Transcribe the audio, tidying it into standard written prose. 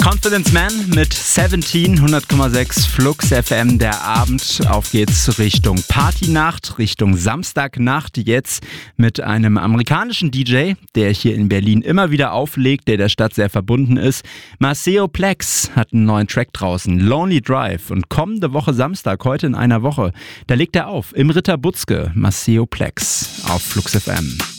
Confidence Man mit 17, 100,6 Flux FM, der Abend. Auf geht's Richtung Partynacht, Richtung Samstagnacht. Jetzt mit einem amerikanischen DJ, der hier in Berlin immer wieder auflegt, der Stadt sehr verbunden ist. Maceo Plex hat einen neuen Track draußen, Lonely Drive. Und kommende Woche Samstag, heute in einer Woche, da legt er auf im Ritter Butzke. Maceo Plex auf Flux FM.